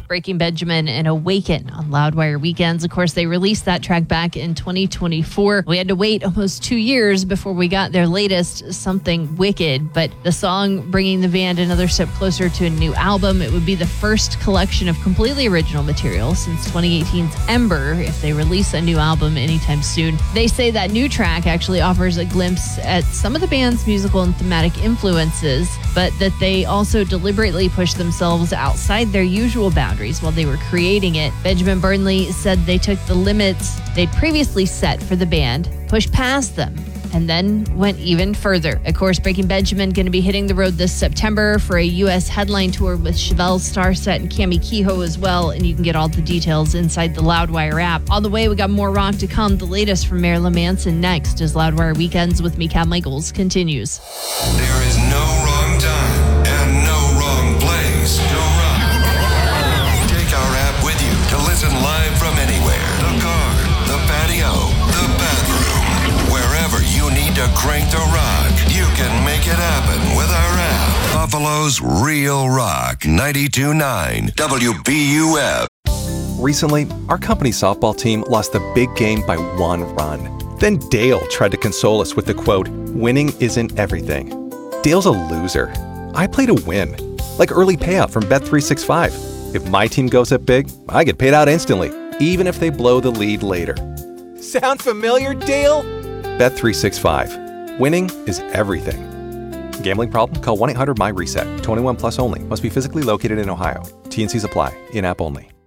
Breaking Benjamin and Awaken on Loudwire Weekends. Of course, they released that track back in 2024. We had to wait almost 2 years before we got their latest, Something Wicked, but the song bringing the band another step closer to a new album. It would be the first collection of completely original material since 2018's Ember, if they release a new album anytime soon. They say that new track actually offers a glimpse at some of the band's musical and thematic influences, but that they also deliberately pushed themselves outside their usual boundaries while they were creating it. Benjamin Burnley said they took the limits they'd previously set for the band, pushed past them, and then went even further. Of course, Breaking Benjamin going to be hitting the road this September for a U.S. headline tour with Chevelle Starset and Cami Kehoe as well, and you can get all the details inside the Loudwire app. On the way, we got more rock to come. The latest from Marilyn Manson next as Loudwire Weekends with me, Kat Michaels, continues. There is no wrong time and no wrong place to rock. Take our app with you to listen live from anywhere. The car, the patio, the bathroom. Wherever you need to crank the rock, you can make it happen with our app. Buffalo's Real Rock 92.9 WBUF. Recently, our company softball team lost the big game by 1 run. Then Dale tried to console us with the quote, "Winning isn't everything." Dale's a loser. I play to win, like early payout from Bet365. If my team goes up big, I get paid out instantly, even if they blow the lead later. Sound familiar, Dale? Bet365. Winning is everything. Gambling problem? Call 1-800-MY-RESET. 21 plus only. Must be physically located in Ohio. T&Cs apply. In-app only.